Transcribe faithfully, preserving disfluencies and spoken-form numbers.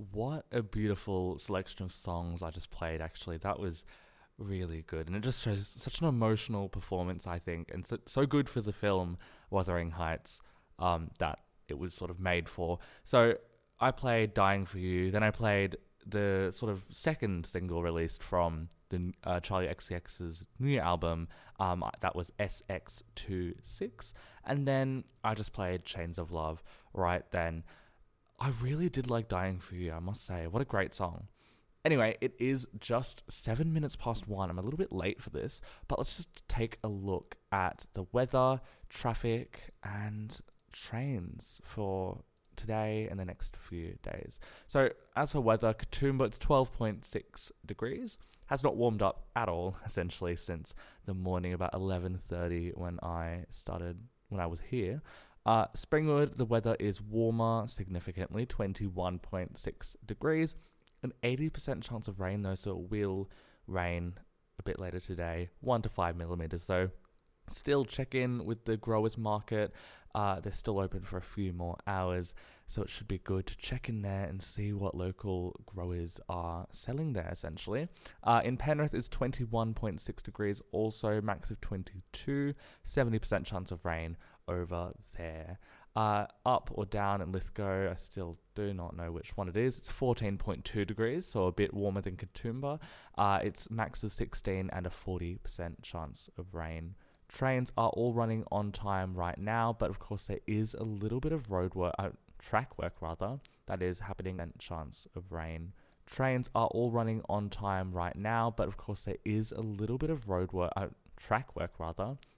What a beautiful selection of songs I just played, actually. That was really good. And it just shows such an emotional performance, I think, and so, so good for the film Wuthering Heights um, that it was sort of made for. So I played Dying for You, then I played the sort of second single released from the uh, Charlie X C X's new album. Um, that was S X twenty-six. And then I just played Chains of Love right then. I really did like Dying for You, I must say. What a great song. Anyway, it is just seven minutes past one. I'm a little bit late for this, but let's just take a look at the weather, traffic, and trains for today and the next few days. So, as for weather, Katoomba, it's twelve point six degrees. Has not warmed up at all, essentially, since the morning about eleven thirty when I started, when I was here. Uh, Springwood, the weather is warmer significantly, twenty-one point six degrees. An eighty percent chance of rain, though, so it will rain a bit later today, one to five millimeters. So, still check in with the growers market. Uh, they're still open for a few more hours, so it should be good to check in there and see what local growers are selling there, essentially. Uh, in Penrith, it's twenty-one point six degrees, also max of twenty-two, seventy percent chance of rain over there. Uh, up or down in Lithgow, I still do not know which one it is. It's fourteen point two degrees, so a bit warmer than Katoomba. Uh, it's max of sixteen and a forty percent chance of rain. Trains are all running on time right now, but of course there is a little bit of road work, uh, track work rather, that is happening and chance of rain. Trains are all running on time right now, but of course there is a little bit of road work, uh, track work rather,